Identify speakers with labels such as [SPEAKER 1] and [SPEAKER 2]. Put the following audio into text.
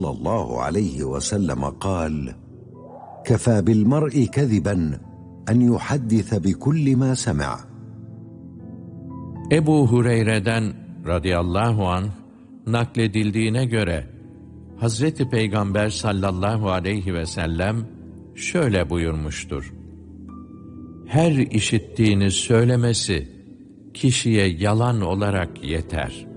[SPEAKER 1] صلى الله عليه وسلم قال: كفى بالمرء كذبا أن يحدث بكل ما سمع.
[SPEAKER 2] Ebu Hureyre'den radıyallahu anh nakledildiğine göre Hazreti Peygamber sallallahu aleyhi ve sellem şöyle buyurmuştur: her işittiğini söylemesi kişiye yalan olarak yeter.